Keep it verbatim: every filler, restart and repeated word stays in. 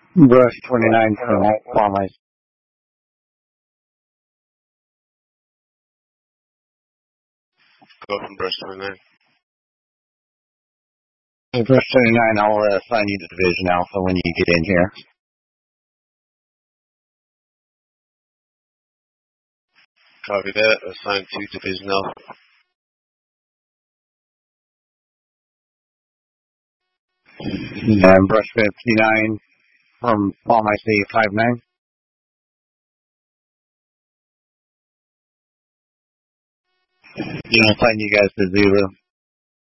Brush twenty-nine from Palm Ice. Go from Brush twenty-nine. Hey, Brush twenty-nine, I'll uh, assign you to Division Alpha when you get in here. Copy that. Assigned to Division Alpha. And Brush fifty-nine from Palm Ice five nine. You know, assign you guys to Zulu.